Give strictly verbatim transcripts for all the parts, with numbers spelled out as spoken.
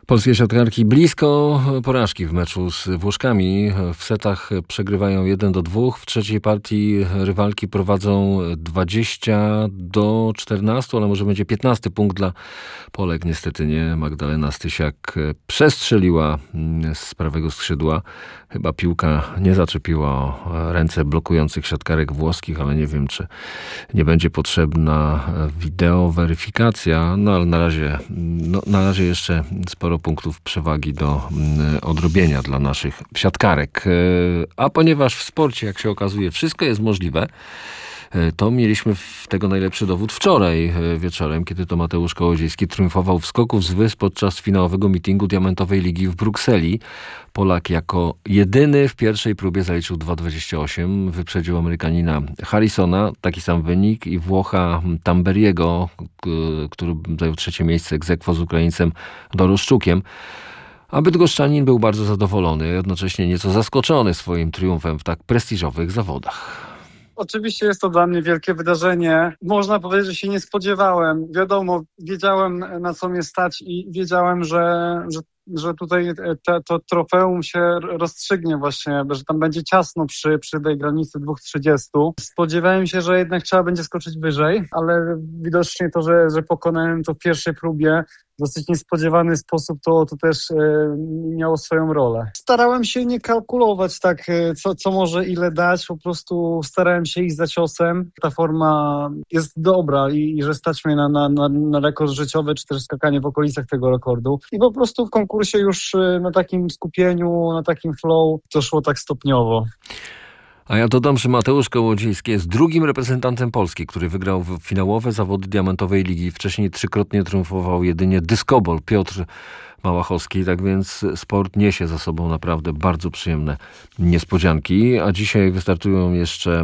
Polskie siatkarki blisko porażki w meczu z Włoszkami. W setach przegrywają jeden do dwóch. W trzeciej partii rywalki prowadzą dwadzieścia do czternastu, ale może będzie piętnasty punkt dla Polek. Niestety nie. Magdalena Stysiak przestrzeliła z prawego skrzydła. Chyba piłka nie zaczepiła o ręce blokujących siatkarek włoskich, ale nie wiem, czy nie będzie potrzebna wideoweryfikacja. No ale na razie, no, na razie jeszcze sporo punktów przewagi do odrobienia dla naszych siatkarek. A ponieważ w sporcie, jak się okazuje, wszystko jest możliwe, to mieliśmy tego najlepszy dowód wczoraj wieczorem, kiedy to Mateusz Kołodziejski triumfował w skoku z wysp podczas finałowego meetingu Diamentowej Ligi w Brukseli. Polak jako jedyny w pierwszej próbie zaliczył dwa dwadzieścia osiem. Wyprzedził Amerykanina Harrisona, taki sam wynik, i Włocha Tamberiego, który zajął trzecie miejsce ex aequo z Ukraińcem Doroszczukiem. A bydgoszczanin był bardzo zadowolony, jednocześnie nieco zaskoczony swoim triumfem w tak prestiżowych zawodach. Oczywiście jest to dla mnie wielkie wydarzenie. Można powiedzieć, że się nie spodziewałem. Wiadomo, wiedziałem, na co mnie stać i wiedziałem, że, że, że tutaj te, to trofeum się rozstrzygnie właśnie, że tam będzie ciasno przy, przy tej granicy dwa trzydzieści. Spodziewałem się, że jednak trzeba będzie skoczyć wyżej, ale widocznie to, że, że pokonałem to w pierwszej próbie w dosyć niespodziewany sposób, to, to też e, miało swoją rolę. Starałem się nie kalkulować tak, e, co, co może ile dać, po prostu starałem się iść za ciosem. Ta forma jest dobra i, i że stać mnie na, na, na, na rekord życiowy, czy też skakanie w okolicach tego rekordu. I po prostu w konkursie już e, na takim skupieniu, na takim flow to szło tak stopniowo. A ja dodam, że Mateusz Kołodziejski jest drugim reprezentantem Polski, który wygrał w finałowe zawody Diamentowej Ligi. Wcześniej trzykrotnie triumfował jedynie dyskobol Piotr Małachowski, tak więc sport niesie za sobą naprawdę bardzo przyjemne niespodzianki. A dzisiaj wystartują jeszcze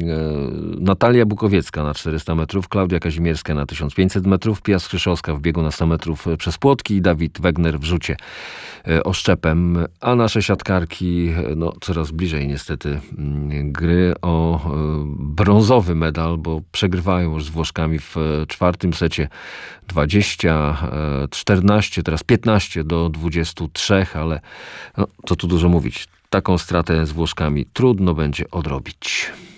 Natalia Bukowiecka na czterysta metrów, Klaudia Kazimierska na tysiąc pięćset metrów, Pia Skrzyszowska w biegu na sto metrów przez płotki i Dawid Wegner w rzucie oszczepem. A nasze siatkarki no, coraz bliżej niestety gry o brązowy medal, bo przegrywają już z Włoszkami w czwartym secie dwadzieścia czternaście, teraz piętnaście do dwudziestu trzech, ale no, co tu dużo mówić, taką stratę z Włoszkami trudno będzie odrobić.